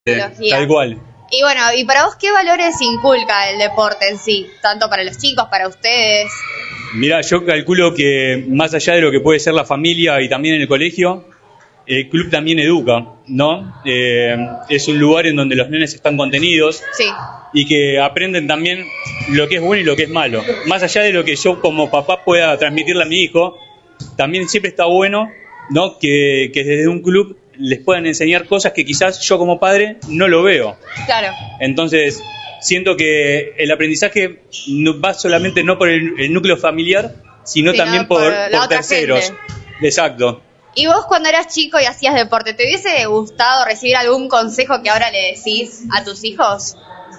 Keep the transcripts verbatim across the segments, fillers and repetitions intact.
Biología. Tal cual. Y bueno, ¿y para vos qué valores inculca el deporte en sí? Tanto para los chicos, para ustedes. Mirá, yo calculo que más allá de lo que puede ser la familia y también en el colegio, el club también educa, ¿no? Eh, es un lugar en donde los nenes están contenidos. Sí. Y que aprenden también lo que es bueno y lo que es malo. Más allá de lo que yo como papá pueda transmitirle a mi hijo, también siempre está bueno, ¿no? Que, que desde un club les puedan enseñar cosas que quizás yo como padre no lo veo. Claro. Entonces, siento que el aprendizaje no va solamente no por el, el núcleo familiar, sino, sino también por, por, por terceros. Gente. Exacto. ¿Y vos cuando eras chico y hacías deporte, te hubiese gustado recibir algún consejo que ahora le decís a tus hijos?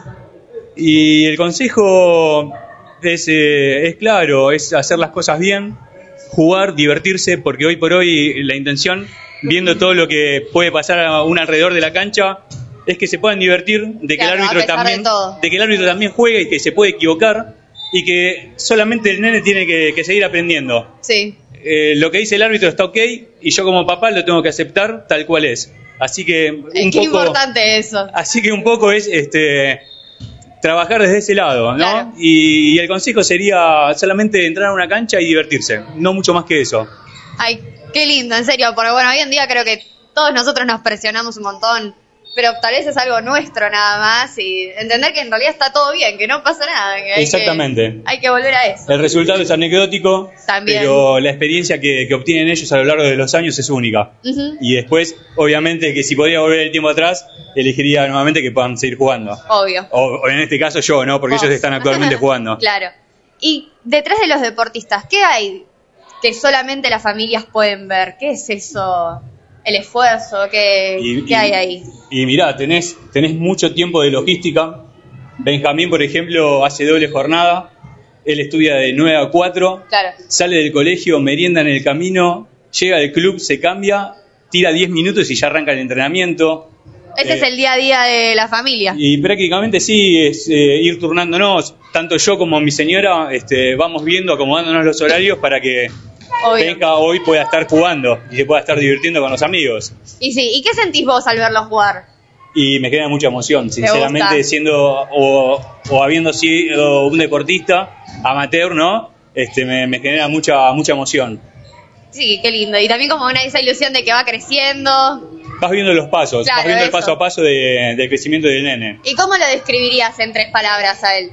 Y el consejo es, eh, es claro, es hacer las cosas bien, jugar, divertirse, porque hoy por hoy la intención, viendo todo lo que puede pasar a un alrededor de la cancha, es que se puedan divertir, de que, claro, el árbitro también, de, de que el árbitro también juegue y que se puede equivocar y que solamente el nene tiene que, que seguir aprendiendo. Sí. Eh, lo que dice el árbitro está ok y yo como papá lo tengo que aceptar tal cual es. Así que un es poco, importante eso. Así que un poco es este trabajar desde ese lado, ¿no? Claro. Y, y el consejo sería solamente entrar a una cancha y divertirse, no mucho más que eso. Ay, qué lindo, en serio, porque bueno, hoy en día creo que todos nosotros nos presionamos un montón, pero tal vez es algo nuestro nada más y entender que en realidad está todo bien, que no pasa nada. Que hay Exactamente. Que, hay que volver a eso. El resultado es anecdótico, también, pero la experiencia que, que obtienen ellos a lo largo de los años es única. Uh-huh. Y después, obviamente, que si podría volver el tiempo atrás, elegiría nuevamente que puedan seguir jugando. Obvio. O, o en este caso yo, ¿no? Porque oh. ellos están actualmente jugando. Claro. Y detrás de los deportistas, ¿qué hay que solamente las familias pueden ver? ¿Qué es eso? El esfuerzo, ¿qué, y, ¿qué hay ahí? Y, y mirá, tenés, tenés mucho tiempo de logística. Benjamín, por ejemplo, hace doble jornada. Él estudia de nueve a cuatro. Claro. Sale del colegio, merienda en el camino, llega al club, se cambia, tira diez minutos y ya arranca el entrenamiento. Ese eh, es el día a día de la familia. Y prácticamente sí, es eh, ir turnándonos. Tanto yo como mi señora este, vamos viendo, acomodándonos los horarios para que Obvio. Venga hoy pueda estar jugando y se pueda estar divirtiendo con los amigos. Y sí, ¿y qué sentís vos al verlos jugar? Y me genera mucha emoción, sinceramente, siendo o, o habiendo sido un deportista amateur, ¿no? Este, me, me genera mucha mucha emoción. Sí, qué lindo. Y también como una esa ilusión de que va creciendo. Vas viendo los pasos, claro, vas viendo eso. el paso a paso de, del crecimiento del nene. ¿Y cómo lo describirías en tres palabras a él?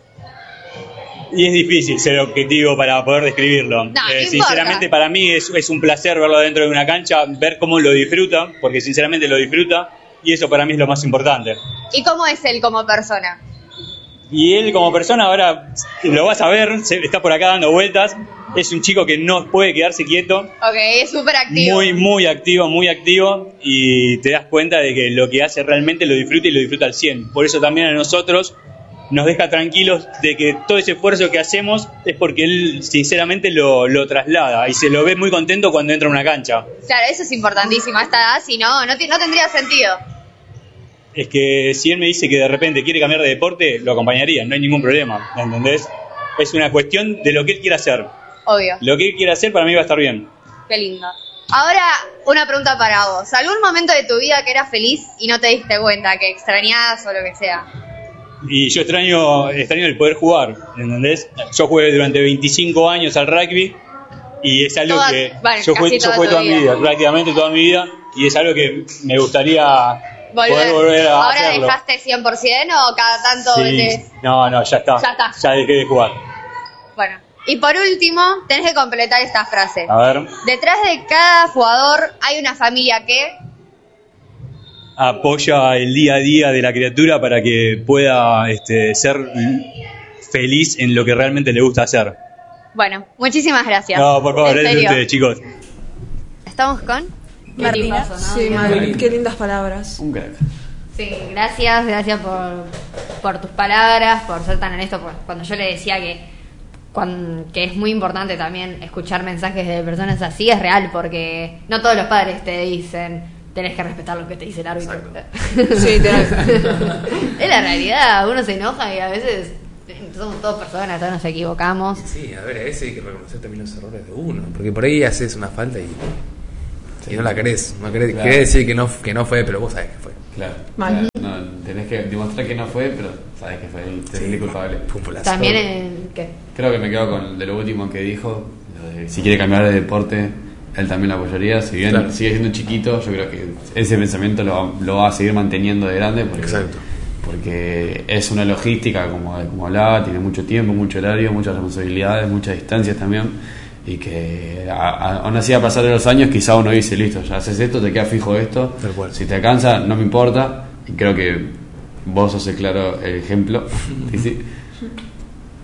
Y es difícil ser objetivo para poder describirlo. No, eh, no sinceramente para mí es, es un placer verlo dentro de una cancha, ver cómo lo disfruta, porque sinceramente lo disfruta, y eso para mí es lo más importante. ¿Y cómo es él como persona? Y él como persona ahora lo vas a ver, está por acá dando vueltas, es un chico que no puede quedarse quieto. Ok, es súper activo. Muy, muy activo, muy activo, y te das cuenta de que lo que hace realmente lo disfruta y lo disfruta al cien. Por eso también a nosotros nos deja tranquilos de que todo ese esfuerzo que hacemos es porque él sinceramente lo, lo traslada y se lo ve muy contento cuando entra a una cancha. Claro, eso es importantísimo a esta edad, si no, no, no tendría sentido. Es que si él me dice que de repente quiere cambiar de deporte, lo acompañaría, no hay ningún problema, ¿entendés? Es una cuestión de lo que él quiera hacer. Obvio. Lo que él quiera hacer para mí va a estar bien. Qué lindo. Ahora, una pregunta para vos. ¿Algún momento de tu vida que eras feliz y no te diste cuenta, que extrañabas o lo que sea? Y yo extraño, extraño el poder jugar, ¿entendés? Yo jugué durante veinticinco años al rugby y es algo toda, que bueno, yo jugué, toda, yo jugué toda vida. mi vida, prácticamente toda mi vida, y es algo que me gustaría volver. poder volver a ¿Ahora hacerlo. dejaste cien por ciento o cada tanto sí. metes? No, no, ya está. Ya está. Ya dejé de jugar. Bueno, y por último, tenés que completar esta frase. A ver. Detrás de cada jugador hay una familia que apoya el día a día de la criatura para que pueda este, ser feliz en lo que realmente le gusta hacer. Bueno, muchísimas gracias. No, por favor, gracias a ustedes, chicos. ¿Estamos con? Martina. ¿no? Sí, Martín, qué lindas palabras. Un crack. Sí, gracias, gracias por, por tus palabras, por ser tan honesto. Cuando yo le decía que, cuando, que es muy importante también escuchar mensajes de personas así, es real, porque no todos los padres te dicen tenés que respetar lo que te dice el árbitro. Sí, tenés. Es la realidad, uno se enoja y a veces somos todas personas, todos nos equivocamos. Sí, a ver, a veces hay que reconocer también los errores de uno, porque por ahí haces una falta y, sí. y no la querés, no querés, claro. querés decir que no, que no fue, pero vos sabés que fue. Claro. Mal. Claro, no, tenés que demostrar que no fue, pero sabes que fue terrible Sí, culpable. fue un polazo. También en. ¿Qué? Creo que me quedo con de lo último que dijo. Lo de si quiere cambiar de deporte, él también lo apoyaría. Si bien Claro. sigue siendo chiquito, yo creo que ese pensamiento lo, lo va a seguir manteniendo de grande. Porque, Exacto. porque es una logística, como, como hablaba, tiene mucho tiempo, mucho horario, muchas responsabilidades, muchas distancias también. Y que a- a- aún así a pasar de los años quizá uno dice, listo, ya haces esto, te queda fijo esto. Tal cual. Si te alcanza, no me importa. Y creo que vos sos el claro ejemplo. Sí, sí.